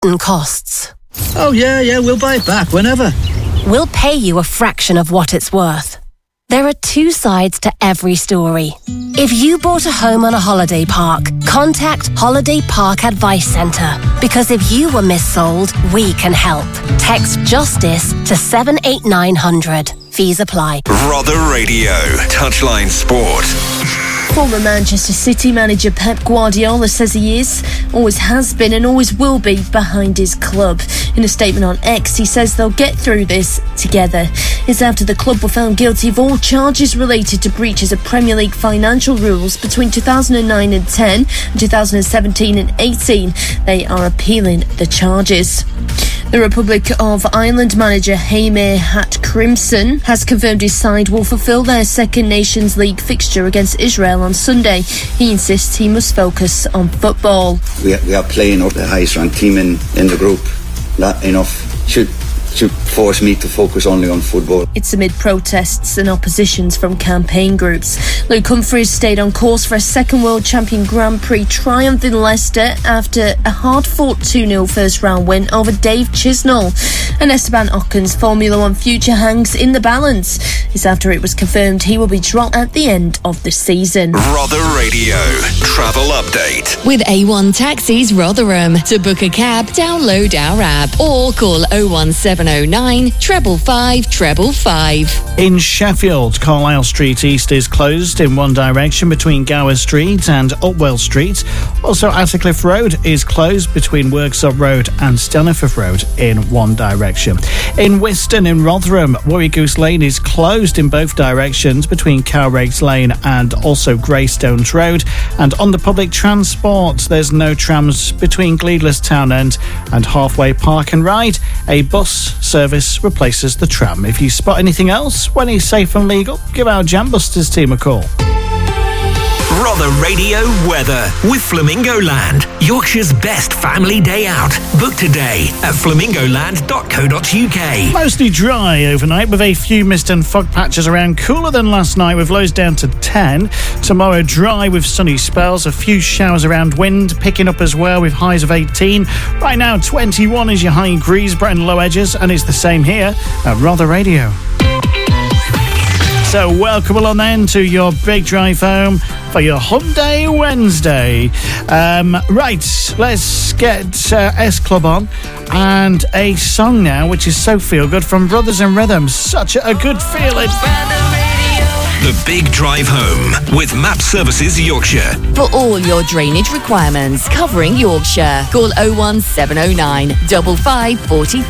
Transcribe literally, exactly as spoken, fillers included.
hidden costs. Oh, yeah, yeah, we'll buy it back whenever. We'll pay you a fraction of what it's worth. There are two sides to every story. If you bought a home on a holiday park, contact Holiday Park Advice Centre. Because if you were missold, we can help. Text JUSTICE to seven eight nine hundred. Fees apply. Rother Radio, Touchline Sport. Former Manchester City manager Pep Guardiola says he is, always has been and always will be behind his club. In a statement on X, he says they'll get through this together. It's after the club were found guilty of all charges related to breaches of Premier League financial rules between two thousand nine and ten and two thousand seventeen and eighteen. They are appealing the charges. The Republic of Ireland manager Heimir Hart-Crimson has confirmed his side will fulfil their second Nations League fixture against Israel on Sunday. He insists he must focus on football. We are, we are playing up the highest ranked team in, in the group. That enough should should force me to focus only on football. It's amid protests and oppositions from campaign groups. Luke Humphries stayed on course for a second World Champion Grand Prix triumph in Leicester after a hard-fought two nil first-round win over Dave Chisnall. And Esteban Ocon's Formula One future hangs in the balance. It's after it was confirmed he will be dropped at the end of the season. Rother Radio, travel update. With A one Taxis Rotherham. To book a cab, download our app or call oh one seven oh nine, five five five five. In Sheffield, Carlisle Street East is closed in one direction between Gower Street and Upwell Street. Also, Attercliffe Road is closed between Worksop Road and Staniforth Road in one direction. In Wiston in Rotherham, Worry Goose Lane is closed in both directions between Cowrakes Lane and also Greystones Road. And on the public transport, there's no trams between Gleadless Town End and Halfway Park and Ride. A bus service replaces the tram. If you spot anything else when it's safe and legal, give our Jambusters team a call. Rother Radio weather with Flamingo Land, Yorkshire's best family day out. Book today at flamingo land dot co dot uk. Mostly dry overnight with a few mist and fog patches around. Cooler than last night with lows down to ten. Tomorrow dry with sunny spells. A few showers around, wind picking up as well with highs of eighteen. Right now twenty-one is your high in Griesborough and Low Edges, and it's the same here at Rother Radio. So welcome along then to your big drive home for your Hyundai Wednesday. Um, right, let's get uh, S-Club on and a song now which is so feel good from Brothers in Rhythm. Such a, a good feeling. The Big Drive Home with Map Services Yorkshire. For all your drainage requirements covering Yorkshire, call oh one seven oh nine, five five four three.